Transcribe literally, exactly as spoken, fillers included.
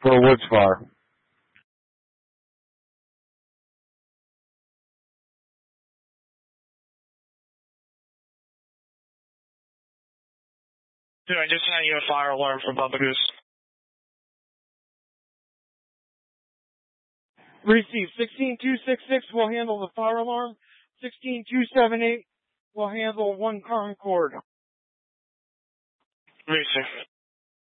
for Woods Fire. Dude, I just sent you a fire alarm from Bubba Goose. Receive. sixteen two sixty-six will handle the fire alarm. sixteen two seventy-eight will handle one Concord. Receive.